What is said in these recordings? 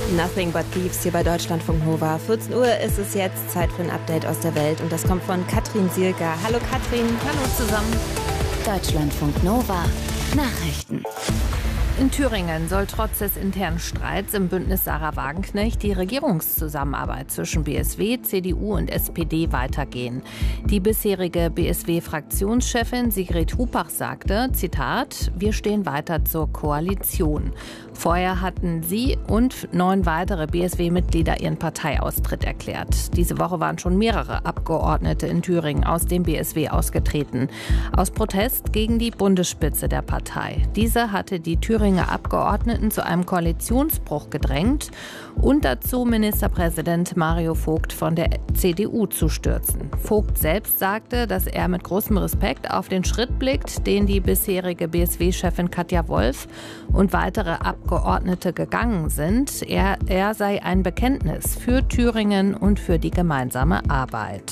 Nothing but Thieves hier bei Deutschlandfunk Nova. 14 Uhr ist es jetzt, Zeit für ein Update aus der Welt. Und das kommt von Katrin Sielka. Hallo Katrin. Hallo zusammen. Deutschlandfunk Nova. Nachrichten. In Thüringen soll trotz des internen Streits im Bündnis Sarah Wagenknecht die Regierungszusammenarbeit zwischen BSW, CDU und SPD weitergehen. Die bisherige BSW-Fraktionschefin Sigrid Hupach sagte, Zitat, wir stehen weiter zur Koalition. Vorher hatten sie und 9 weitere BSW-Mitglieder ihren Parteiaustritt erklärt. Diese Woche waren schon mehrere Abgeordnete in Thüringen aus dem BSW ausgetreten. Aus Protest gegen die Bundesspitze der Partei. Diese hatte die Thüringer Abgeordneten zu einem Koalitionsbruch gedrängt und dazu Ministerpräsident Mario Vogt von der CDU zu stürzen. Vogt selbst sagte, dass er mit großem Respekt auf den Schritt blickt, den die bisherige BSW-Chefin Katja Wolf und weitere Abgeordnete gegangen sind. Er sei ein Bekenntnis für Thüringen und für die gemeinsame Arbeit.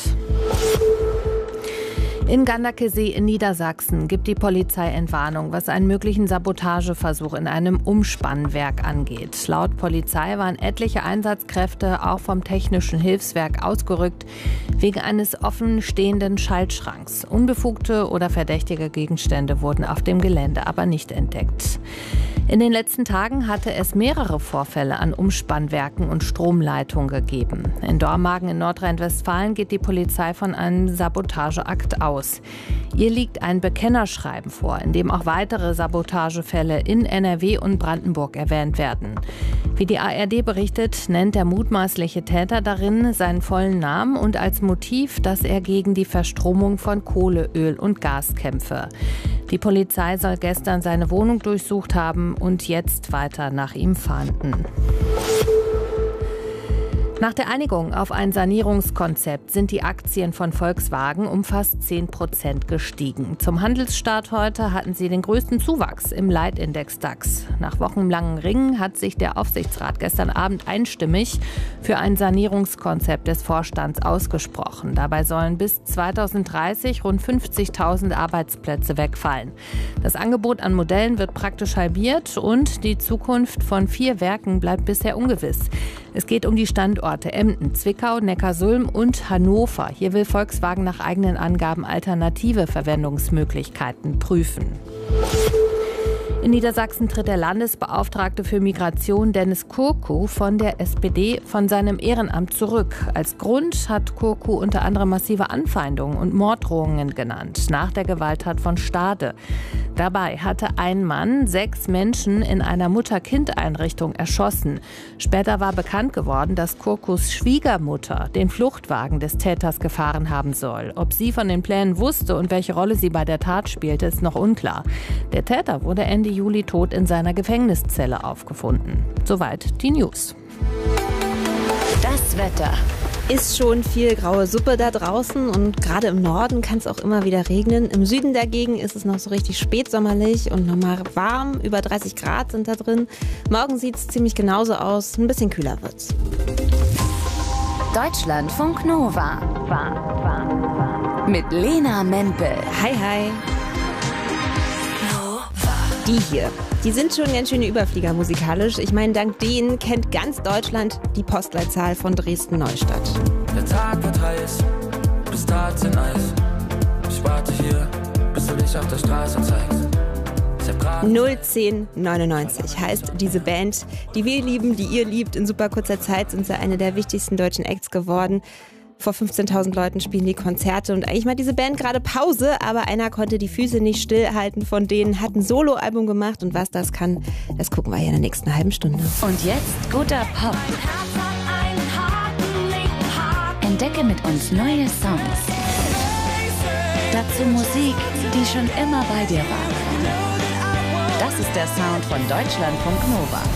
In Gandakesee in Niedersachsen gibt die Polizei Entwarnung, was einen möglichen Sabotageversuch in einem Umspannwerk angeht. Laut Polizei waren etliche Einsatzkräfte auch vom Technischen Hilfswerk ausgerückt, wegen eines offen stehenden Schaltschranks. Unbefugte oder verdächtige Gegenstände wurden auf dem Gelände aber nicht entdeckt. In den letzten Tagen hatte es mehrere Vorfälle an Umspannwerken und Stromleitungen gegeben. In Dormagen in Nordrhein-Westfalen geht die Polizei von einem Sabotageakt aus. Ihr liegt ein Bekennerschreiben vor, in dem auch weitere Sabotagefälle in NRW und Brandenburg erwähnt werden. Wie die ARD berichtet, nennt der mutmaßliche Täter darin seinen vollen Namen und als Motiv, dass er gegen die Verstromung von Kohle, Öl und Gas kämpfe. Die Polizei soll gestern seine Wohnung durchsucht haben und jetzt weiter nach ihm fahnden. Nach der Einigung auf ein Sanierungskonzept sind die Aktien von Volkswagen um fast 10% gestiegen. Zum Handelsstart heute hatten sie den größten Zuwachs im Leitindex DAX. Nach wochenlangen Ringen hat sich der Aufsichtsrat gestern Abend einstimmig für ein Sanierungskonzept des Vorstands ausgesprochen. Dabei sollen bis 2030 rund 50.000 Arbeitsplätze wegfallen. Das Angebot an Modellen wird praktisch halbiert und die Zukunft von 4 Werken bleibt bisher ungewiss. Es geht um die Standorte Emden, Zwickau, Neckarsulm und Hannover. Hier will Volkswagen nach eigenen Angaben alternative Verwendungsmöglichkeiten prüfen. In Niedersachsen tritt der Landesbeauftragte für Migration Dennis Kurku von der SPD von seinem Ehrenamt zurück. Als Grund hat Kurku unter anderem massive Anfeindungen und Morddrohungen genannt, nach der Gewalttat von Stade. Dabei hatte ein Mann 6 Menschen in einer Mutter-Kind-Einrichtung erschossen. Später war bekannt geworden, dass Kurkus Schwiegermutter den Fluchtwagen des Täters gefahren haben soll. Ob sie von den Plänen wusste und welche Rolle sie bei der Tat spielte, ist noch unklar. Der Täter wurde Ende Juli tot in seiner Gefängniszelle aufgefunden. Soweit die News. Das Wetter. Ist schon viel graue Suppe da draußen und gerade im Norden kann es auch immer wieder regnen. Im Süden dagegen ist es noch so richtig spätsommerlich und nochmal warm. Über 30 Grad sind da drin. Morgen sieht es ziemlich genauso aus. Ein bisschen kühler wird's. Deutschlandfunk Nova. Mit Lena Mempel. Hi, hi. Die hier. Die sind schon ganz schöne Überflieger musikalisch. Ich meine, dank denen kennt ganz Deutschland die Postleitzahl von Dresden-Neustadt. Der Tag wird heiß, bis Tat in Eis. Ich warte hier, bis du dich auf der Straße zeigst. 01099 heißt diese Band, die wir lieben, die ihr liebt. In super kurzer Zeit sind sie eine der wichtigsten deutschen Acts geworden. Vor 15.000 Leuten spielen die Konzerte und eigentlich macht diese Band gerade Pause, aber einer konnte die Füße nicht stillhalten von denen, hat ein Soloalbum gemacht und was das kann, das gucken wir hier in der nächsten halben Stunde. Und jetzt guter Pop. Entdecke mit uns neue Songs. Dazu Musik, die schon immer bei dir war. Das ist der Sound von Deutschlandfunk Nova.